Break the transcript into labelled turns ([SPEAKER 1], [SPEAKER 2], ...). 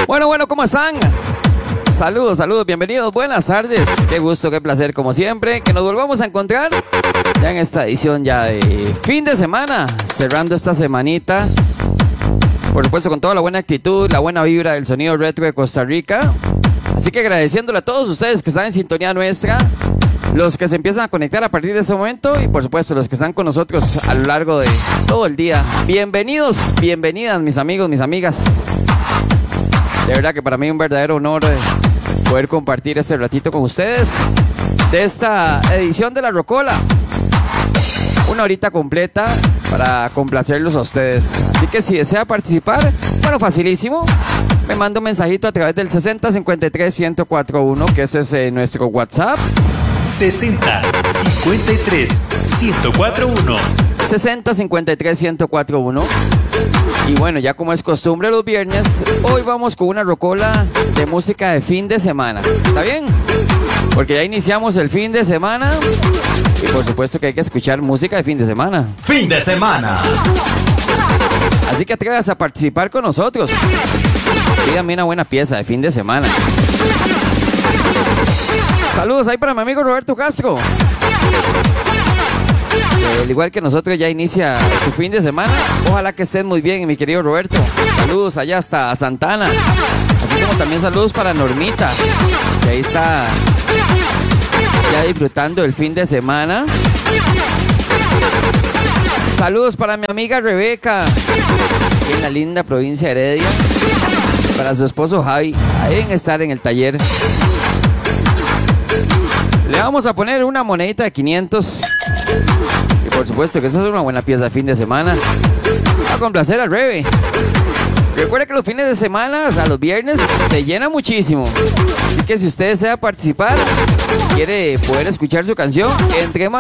[SPEAKER 1] Bueno, ¿cómo están? Saludos, bienvenidos, buenas tardes. Qué gusto, qué placer, como siempre, que nos volvamos a encontrar ya en esta edición ya de fin de semana, cerrando esta semanita. Por supuesto, con toda la buena actitud, la buena vibra del sonido retro de Costa Rica. Así que agradeciéndole a todos ustedes que están en sintonía nuestra, los que se empiezan a conectar a partir de ese momento y por supuesto los que están con nosotros a lo largo de todo el día. Bienvenidos, bienvenidas mis amigos, mis amigas. De verdad que para mí es un verdadero honor poder compartir este ratito con ustedes de esta edición de La Rocola. Una horita completa para complacerlos a ustedes. Así que si desea participar, bueno, facilísimo. Me manda un mensajito a través del 6053-1041, que ese es nuestro WhatsApp.
[SPEAKER 2] 6053-1041.
[SPEAKER 1] 6053-1041. Y bueno, ya como es costumbre los viernes, hoy vamos con una rocola de música de fin de semana. ¿Está bien? Porque ya iniciamos el fin de semana y por supuesto que hay que escuchar música de fin de semana.
[SPEAKER 2] Fin de semana.
[SPEAKER 1] Así que atrévase a participar con nosotros. Dígame una buena pieza de fin de semana. Saludos ahí para mi amigo Roberto Castro. Al igual que nosotros, ya inicia su fin de semana. Ojalá que estén muy bien, mi querido Roberto. Saludos allá hasta Santana. Así como también saludos para Normita, que ahí está ya disfrutando el fin de semana. Saludos para mi amiga Rebeca, en la linda provincia de Heredia. Para su esposo Javi, ahí en estar en el taller. Le vamos a poner una monedita de 500. Y por supuesto que esa es una buena pieza de fin de semana. Va a complacer a Rebe. Recuerde que los fines de semana, o sea, los viernes, se llena muchísimo. Así que si usted desea participar, quiere poder escuchar su canción, entre más